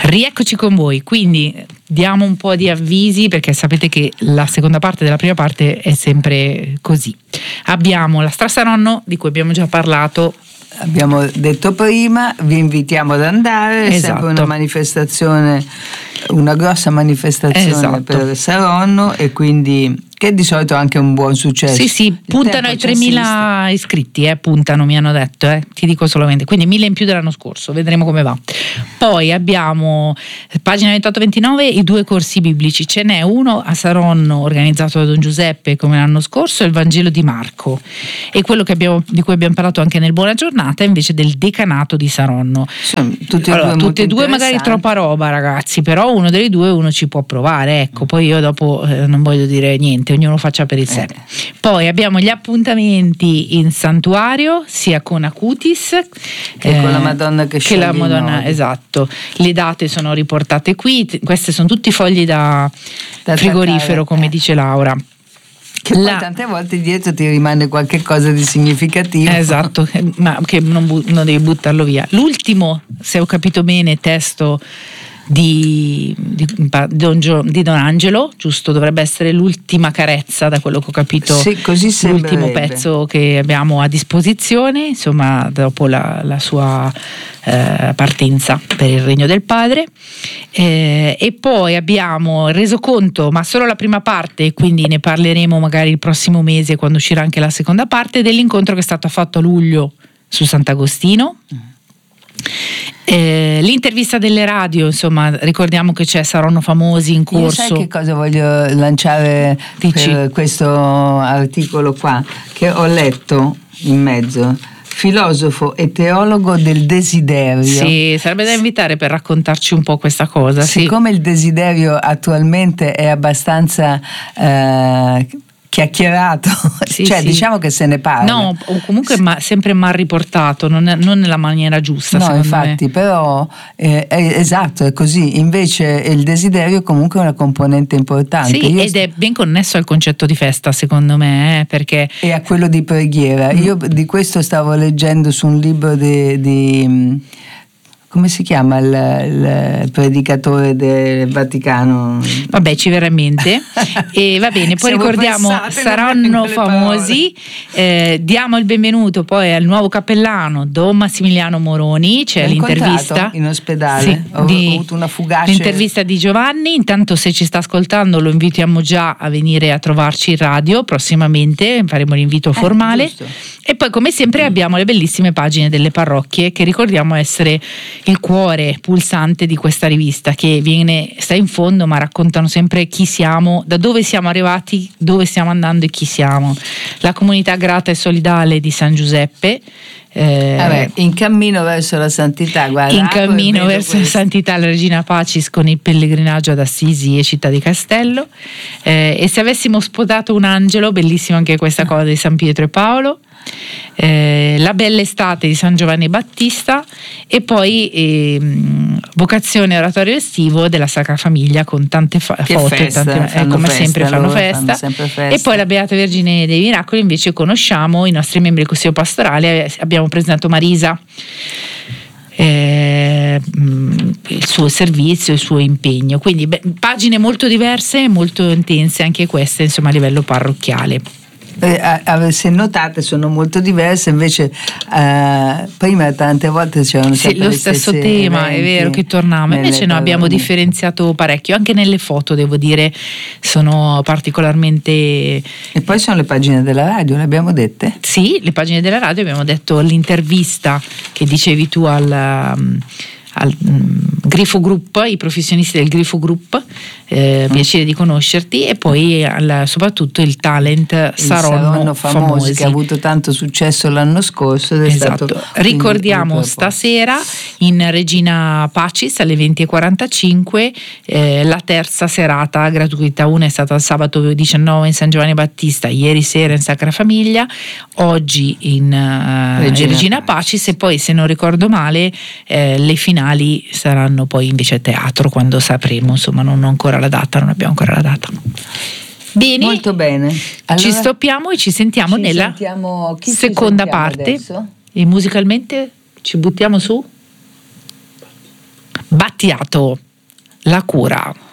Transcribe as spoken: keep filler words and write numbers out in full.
Rieccoci con voi, quindi diamo un po' di avvisi perché sapete che la seconda parte della prima parte è sempre così. Abbiamo la Strassaronno di cui abbiamo già parlato. Abbiamo detto prima, vi invitiamo ad andare, è Esatto. sempre una manifestazione, una grossa manifestazione Esatto. per Saronno e quindi che di solito è anche un buon successo. Sì, sì, puntano ai tremila iscritti, eh, puntano, mi hanno detto, eh, ti dico solamente, quindi mille in più dell'anno scorso, vedremo come va. Poi abbiamo, pagina ventotto ventinove, i due corsi biblici, ce n'è uno a Saronno organizzato da Don Giuseppe come l'anno scorso, il Vangelo di Marco, e quello che abbiamo, di cui abbiamo parlato anche nel Buona Giornata invece del decanato di Saronno. Sono tutti allora, e due tutte e due magari troppa roba, ragazzi, però uno dei due uno ci può provare, ecco, poi io dopo eh, non voglio dire niente, ognuno faccia per il sé. Eh. Poi abbiamo gli appuntamenti in santuario sia con Acutis che eh, con la Madonna che, che la Madonna, esatto. Le date sono riportate qui, questi sono tutti fogli da, da frigorifero, come eh. dice Laura. Che poi la... tante volte dietro ti rimane qualche cosa di significativo. Esatto, ma che non, bu- non devi buttarlo via. L'ultimo, se ho capito bene, testo Di, di, Don Gio, di Don Angelo, giusto? Dovrebbe essere l'ultima carezza, da quello che ho capito, sì, così l'ultimo pezzo che abbiamo a disposizione, insomma, dopo la, la sua eh, partenza per il Regno del Padre. Eh, e poi abbiamo il resoconto, ma solo la prima parte, quindi ne parleremo magari il prossimo mese quando uscirà anche la seconda parte, dell'incontro che è stato fatto a luglio su Sant'Agostino. Eh, l'intervista delle radio, insomma, ricordiamo che c'è Saronno Famosi in corso. Io sai che cosa voglio lanciare per questo articolo qua che ho letto in mezzo? Filosofo e teologo del desiderio. Sì, sarebbe da invitare per raccontarci un po' questa cosa. Siccome sì. il desiderio attualmente è abbastanza eh, chiacchierato, sì, cioè sì. diciamo che se ne parla. No, o comunque ma, sempre mal riportato, non, è, non nella maniera giusta. No, infatti, me. però eh, è, esatto, è così. Invece il desiderio è comunque una componente importante. Sì, Io ed è ben connesso al concetto di festa, secondo me, eh, perché e a quello di preghiera. Mm. Io di questo stavo leggendo su un libro di, di come si chiama il, il predicatore del Vaticano? Vabbè, ci verrà in mente. E va bene, poi Siamo ricordiamo Saronno Famosi, eh, diamo il benvenuto poi al nuovo cappellano Don Massimiliano Moroni, c'è L'ho l'intervista in ospedale, sì, ho, di, ho avuto una fugace l'intervista di Giovanni. Intanto, se ci sta ascoltando, lo invitiamo già a venire a trovarci in radio prossimamente, faremo l'invito formale. Eh, e poi, come sempre, abbiamo le bellissime pagine delle parrocchie, che ricordiamo essere il cuore pulsante di questa rivista, che viene, sta in fondo, ma raccontano sempre chi siamo, da dove siamo arrivati, dove stiamo andando e chi siamo. La comunità grata e solidale di San Giuseppe, eh, Vabbè, in cammino verso la santità, guarda, in cammino verso questo. la santità, la Regina Pacis con il pellegrinaggio ad Assisi e Città di Castello, eh, e se avessimo sposato un angelo, bellissima anche questa cosa di San Pietro e Paolo. Eh, la bella estate di San Giovanni Battista, e poi eh, vocazione oratorio estivo della Sacra Famiglia con tante fa- foto festa, tante, eh, come festa, sempre fanno festa. fanno sempre festa. E poi la Beata Vergine dei Miracoli, invece conosciamo i nostri membri del Consiglio Pastorale, abbiamo presentato Marisa, eh, il suo servizio, il suo impegno, quindi beh, pagine molto diverse, molto intense anche queste, insomma, a livello parrocchiale. Eh, se notate sono molto diverse, invece eh, prima tante volte c'erano sì, lo stesso tema, è vero, che tornava, invece no, abbiamo differenziato parecchio, anche nelle foto devo dire sono particolarmente. E poi sono le pagine della radio, le abbiamo dette? Sì, le pagine della radio, abbiamo detto l'intervista che dicevi tu al um, al um, Grifo Group, i professionisti del Grifo Group, eh, mm. piacere di conoscerti, e poi al, soprattutto il talent il Saronno, Saronno famosi, famosi che ha avuto tanto successo l'anno scorso ed è esatto. stato, ricordiamo stasera in Regina Pacis alle venti e quarantacinque eh, la terza serata gratuita. Una è stata il sabato diciannove in San Giovanni Battista, ieri sera in Sacra Famiglia, oggi in uh, Regina, Regina Pacis, e poi, se non ricordo male, eh, le finali saranno poi invece a teatro, quando sapremo, insomma, non ho ancora la data, non abbiamo ancora la data. Bene, molto bene. Allora, ci stoppiamo e ci sentiamo ci nella sentiamo, chi seconda ci sentiamo parte adesso? E musicalmente ci buttiamo su Battiato, la cura.